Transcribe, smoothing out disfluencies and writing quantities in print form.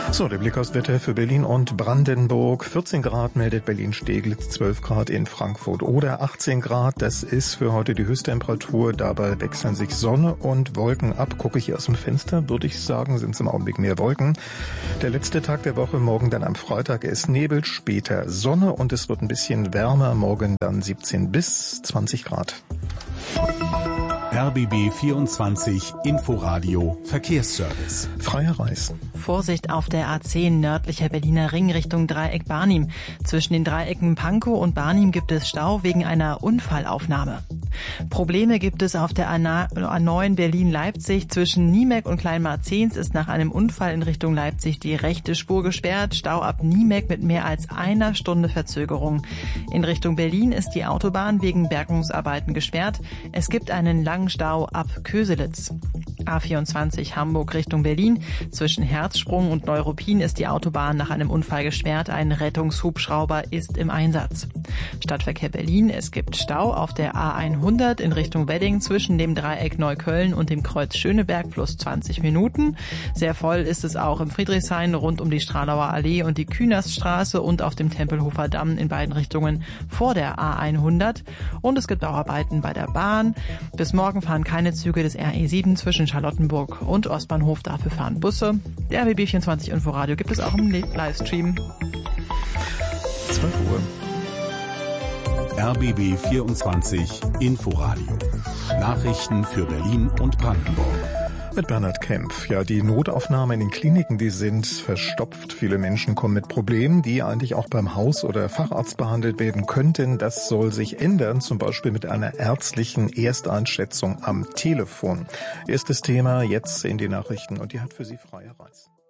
So, der Blick aufs Wetter für Berlin und Brandenburg. 14 Grad meldet Berlin-Steglitz, 12 Grad in Frankfurt oder 18 Grad. Das ist für heute die Höchsttemperatur. Dabei wechseln sich Sonne und Wolken ab. Gucke ich hier aus dem Fenster, würde ich sagen, sind es im Augenblick mehr Wolken. Der letzte Tag der Woche, morgen dann am Freitag, ist Nebel, später Sonne und es wird ein bisschen wärmer. Morgen dann 17 bis 20 Grad. RBB 24 Inforadio Verkehrsservice. Freier Reis. Vorsicht auf der A10 nördlicher Berliner Ring Richtung Dreieck Barnim. Zwischen den Dreiecken Pankow und Barnim gibt es Stau wegen einer Unfallaufnahme. Probleme gibt es auf der A9 Berlin-Leipzig. Zwischen Niemek und Kleinmarzens ist nach einem Unfall in Richtung Leipzig die rechte Spur gesperrt. Stau ab Niemek mit mehr als einer Stunde Verzögerung. In Richtung Berlin ist die Autobahn wegen Bergungsarbeiten gesperrt. Es gibt einen langen Stau ab Köselitz. A24 Hamburg Richtung Berlin. Zwischen Herzsprung und Neuruppin ist die Autobahn nach einem Unfall gesperrt. Ein Rettungshubschrauber ist im Einsatz. Stadtverkehr Berlin. Es gibt Stau auf der A100 in Richtung Wedding zwischen dem Dreieck Neukölln und dem Kreuz Schöneberg plus 20 Minuten. Sehr voll ist es auch im Friedrichshain rund um die Stralauer Allee und die Künaststraße und auf dem Tempelhofer Damm in beiden Richtungen vor der A100. Und es gibt Bauarbeiten bei der Bahn. Bis morgen fahren keine Züge des RE7 zwischen Charlottenburg und Ostbahnhof. Dafür fahren Busse. Der RBB 24 Inforadio gibt es auch im Livestream. 12 Uhr. RBB 24 Inforadio. Nachrichten für Berlin und Brandenburg. Mit Bernhard Kempf. Ja, die Notaufnahmen in den Kliniken, die sind verstopft. Viele Menschen kommen mit Problemen, die eigentlich auch beim Haus- oder Facharzt behandelt werden könnten. Das soll sich ändern, zum Beispiel mit einer ärztlichen Ersteinschätzung am Telefon. Erstes Thema jetzt in den Nachrichten und die hat für Sie Freie Reis.